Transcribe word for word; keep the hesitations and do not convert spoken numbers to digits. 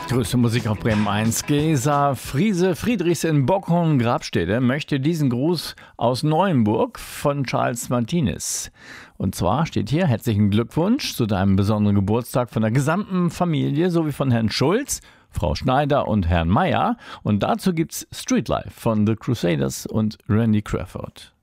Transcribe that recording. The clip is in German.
Größte Musik auf Bremen eins. Gesa Friese Friedrichs in Bockhorn-Grabstede möchte diesen Gruß aus Neuenburg von Charles Martinez. Und zwar steht hier: Herzlichen Glückwunsch zu deinem besonderen Geburtstag von der gesamten Familie sowie von Herrn Schulz, Frau Schneider und Herrn Meier. Und dazu gibt's Streetlife von The Crusaders und Randy Crawford.